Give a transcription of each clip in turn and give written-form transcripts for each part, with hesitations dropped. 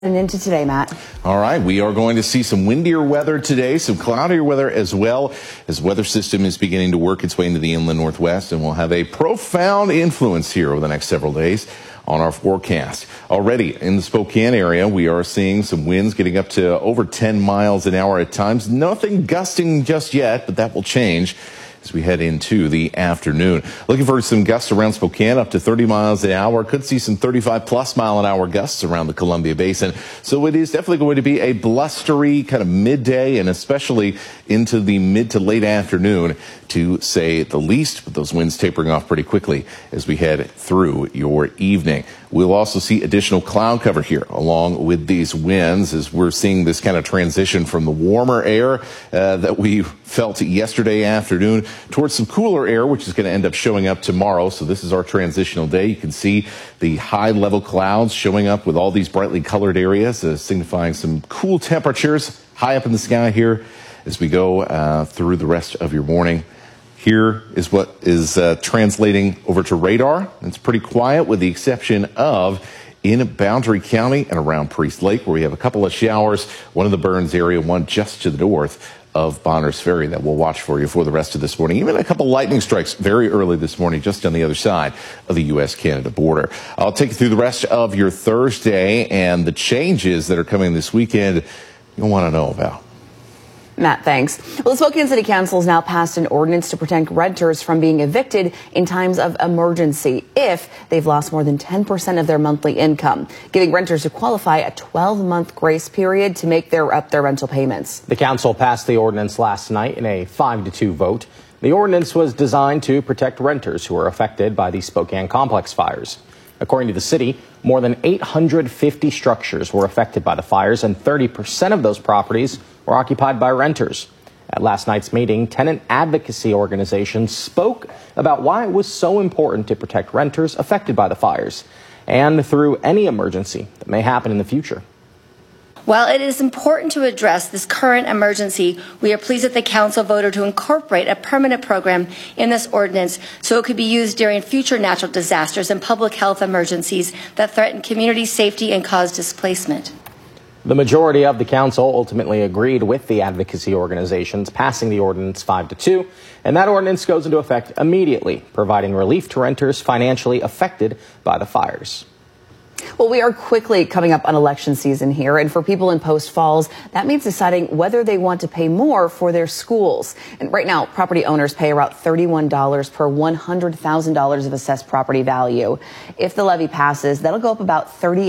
And into today, Matt. All right, we are going to see some windier weather today, some cloudier weather as well, as weather system is beginning to work its way into the inland northwest and will have a profound influence here over the next several days on our forecast. Already in the Spokane area, we are seeing some winds getting up to over 10 miles an hour at times. Nothing gusting just yet, but that will change as we head into the afternoon. Looking for some gusts around Spokane up to 30 miles an hour. Could see some 35-plus mile-an-hour gusts around the Columbia Basin. So it is definitely going to be a blustery kind of midday and especially into the mid to late afternoon, to say the least, with those winds tapering off pretty quickly as we head through your evening. We'll also see additional cloud cover here along with these winds as we're seeing this kind of transition from the warmer air that we felt yesterday afternoon towards some cooler air, which is going to end up showing up tomorrow. So this is our transitional day. You can see the high level clouds showing up with all these brightly colored areas, signifying some cool temperatures high up in the sky here as we go through the rest of your morning. Here is what is translating over to radar. It's pretty quiet with the exception of in Boundary County and around Priest Lake, where we have a couple of showers, one in the Burns area, one just to the north of Bonners Ferry that we'll watch for you for the rest of this morning. Even a couple lightning strikes very early this morning just on the other side of the U.S.-Canada border. I'll take you through the rest of your Thursday and the changes that are coming this weekend you'll want to know about. Matt, thanks. Well, the Spokane City Council has now passed an ordinance to protect renters from being evicted in times of emergency if they've lost more than 10% of their monthly income, giving renters who qualify a 12-month grace period to make their rental payments. The council passed the ordinance last night in a 5-2 vote. The ordinance was designed to protect renters who are affected by the Spokane complex fires. According to the city, more than 850 structures were affected by the fires, and 30% of those properties were occupied by renters. At last night's meeting, tenant advocacy organizations spoke about why it was so important to protect renters affected by the fires and through any emergency that may happen in the future. While it is important to address this current emergency, we are pleased that the council voted to incorporate a permanent program in this ordinance so it could be used during future natural disasters and public health emergencies that threaten community safety and cause displacement. The majority of the council ultimately agreed with the advocacy organizations, passing the ordinance 5-2, and that ordinance goes into effect immediately, providing relief to renters financially affected by the fires. Well, we are quickly coming up on election season here, and for people in Post Falls, that means deciding whether they want to pay more for their schools. And right now, property owners pay about $31 per $100,000 of assessed property value. If the levy passes, that'll go up about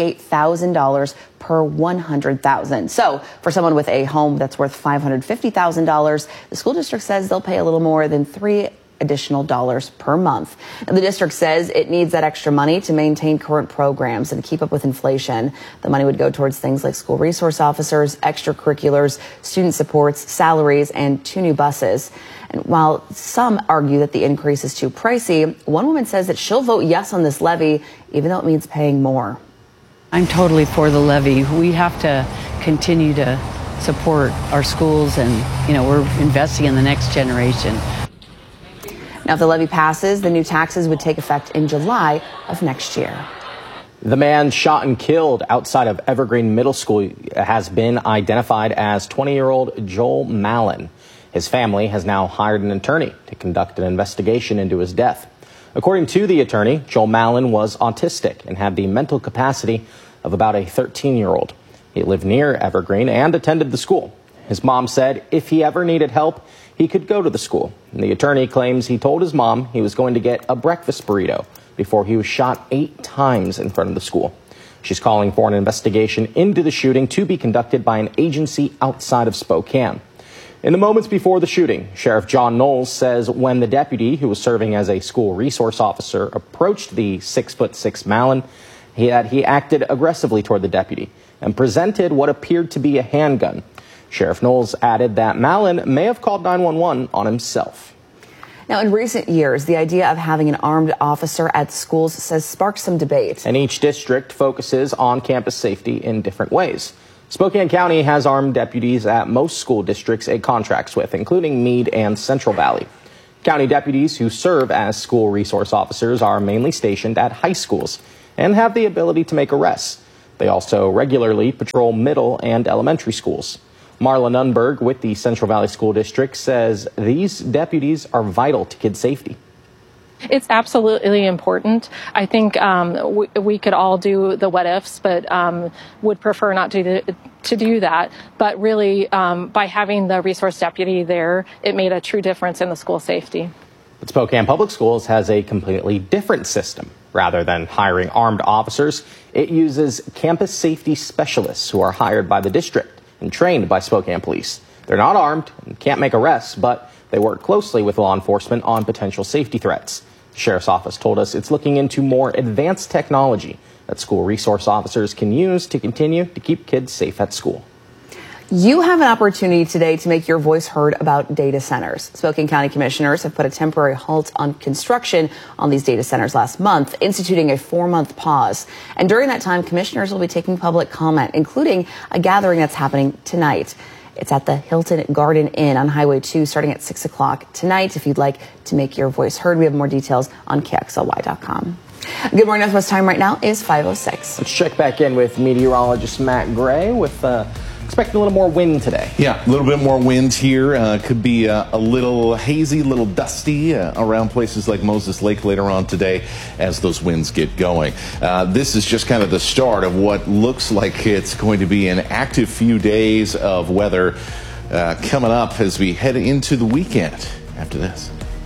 $38,000 per $100,000. So for someone with a home that's worth $550,000, the school district says they'll pay a little more than $3 additional dollars per month. And the district says it needs that extra money to maintain current programs and keep up with inflation. The money would go towards things like school resource officers, extracurriculars, student supports, salaries, and 2 new buses. And while some argue that the increase is too pricey, one woman says that she'll vote yes on this levy, even though it means paying more. I'm totally for the levy. We have to continue to support our schools and, we're investing in the next generation. Now, if the levy passes, the new taxes would take effect in July of next year. The man shot and killed outside of Evergreen Middle School has been identified as 20-year-old Joel Mallon. His family has now hired an attorney to conduct an investigation into his death. According to the attorney, Joel Mallon was autistic and had the mental capacity of about a 13-year-old. He lived near Evergreen and attended the school. His mom said if he ever needed help, he could go to the school. And the attorney claims he told his mom he was going to get a breakfast burrito before he was shot 8 times in front of the school. She's calling for an investigation into the shooting to be conducted by an agency outside of Spokane. In the moments before the shooting, Sheriff John Knowles says when the deputy who was serving as a school resource officer approached the 6'6" Mallon, he acted aggressively toward the deputy and presented what appeared to be a handgun. Sheriff Knowles added that Mallon may have called 911 on himself. Now, in recent years, the idea of having an armed officer at schools says sparked some debate. And each district focuses on campus safety in different ways. Spokane County has armed deputies at most school districts it contracts with, including Meade and Central Valley. County deputies who serve as school resource officers are mainly stationed at high schools and have the ability to make arrests. They also regularly patrol middle and elementary schools. Marla Nunberg with the Central Valley School District says these deputies are vital to kids' safety. It's absolutely important. I think we could all do the what ifs, but would prefer not to do that. But really, by having the resource deputy there, it made a true difference in the school safety. But Spokane Public Schools has a completely different system. Rather than hiring armed officers, it uses campus safety specialists who are hired by the district and trained by Spokane Police. They're not armed and can't make arrests, but they work closely with law enforcement on potential safety threats. The Sheriff's Office told us it's looking into more advanced technology that school resource officers can use to continue to keep kids safe at school. You have an opportunity today to make your voice heard about data centers. Spokane County commissioners have put a temporary halt on construction on these data centers last month, instituting a 4-month pause. And during that time, commissioners will be taking public comment, including a gathering that's happening tonight. It's at the Hilton Garden Inn on Highway 2 starting at 6 o'clock tonight. If you'd like to make your voice heard, we have more details on KXLY.com. Good morning, Northwest time right now is 5:06. Let's check back in with meteorologist Matt Gray with expecting a little more wind today. Yeah, a little bit more wind here. Could be a little hazy, a little dusty around places like Moses Lake later on today as those winds get going. This is just kind of the start of what looks like it's going to be an active few days of weather coming up as we head into the weekend after this.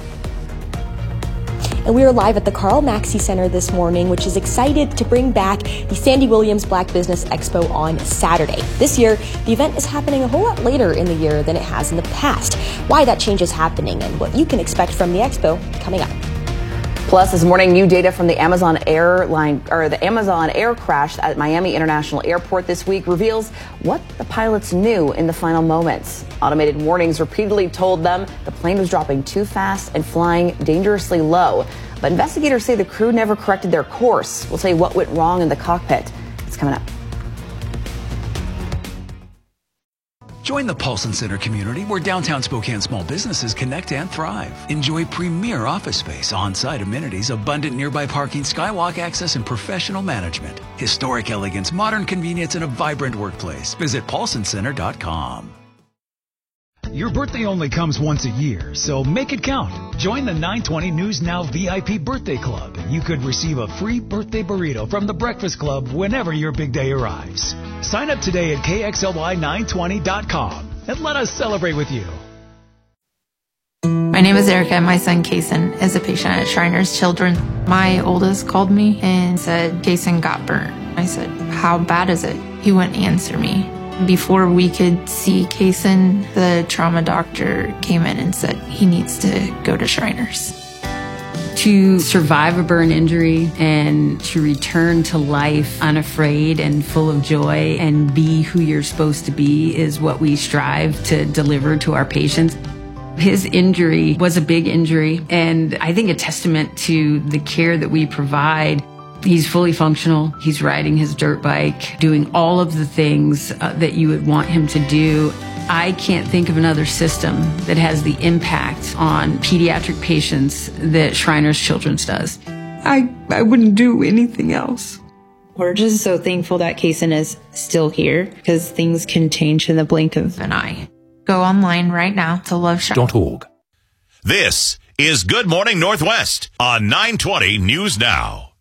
And we are live at the Carl Maxey Center this morning, which is excited to bring back the Sandy Williams Black Business Expo on Saturday. This year, the event is happening a whole lot later in the year than it has in the past. Why that change is happening and what you can expect from the expo coming up. Plus, this morning, new data from the Amazon Air crash at Miami International Airport this week reveals what the pilots knew in the final moments. Automated warnings repeatedly told them the plane was dropping too fast and flying dangerously low. But investigators say the crew never corrected their course. We'll tell you what went wrong in the cockpit. It's coming up. Join the Paulson Center community where downtown Spokane small businesses connect and thrive. Enjoy premier office space, on-site amenities, abundant nearby parking, skywalk access, and professional management. Historic elegance, modern convenience, and a vibrant workplace. Visit paulsoncenter.com. Your birthday only comes once a year, so make it count. Join the 920 News Now VIP Birthday Club, and you could receive a free birthday burrito from the Breakfast Club whenever your big day arrives. Sign up today at KXLY920.com and let us celebrate with you. My name is Erica, and my son Kason is a patient at Shriners Children. My oldest called me and said Kason got burnt. I said, how bad is it? He wouldn't answer me. Before we could see Kason, the trauma doctor came in and said he needs to go to Shriners. To survive a burn injury and to return to life unafraid and full of joy and be who you're supposed to be is what we strive to deliver to our patients. His injury was a big injury, and I think a testament to the care that we provide. He's fully functional. He's riding his dirt bike, doing all of the things that you would want him to do. I can't think of another system that has the impact on pediatric patients that Shriners Children's does. I wouldn't do anything else. We're just so thankful that Kason is still here because things can change in the blink of an eye. Go online right now to loveshop.org. This is Good Morning Northwest on 920 News Now.